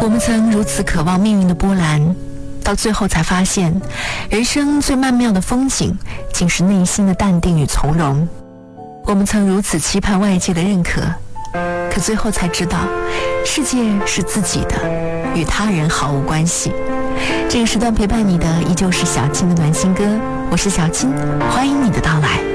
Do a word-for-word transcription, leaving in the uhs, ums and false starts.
我们曾如此渴望命运的波澜，到最后才发现，人生最曼妙的风景，竟是内心的淡定与从容。我们曾如此期盼外界的认可，可最后才知道，世界是自己的，与他人毫无关系。这个时段陪伴你的依旧是小青的暖心歌，我是小青，欢迎你的到来。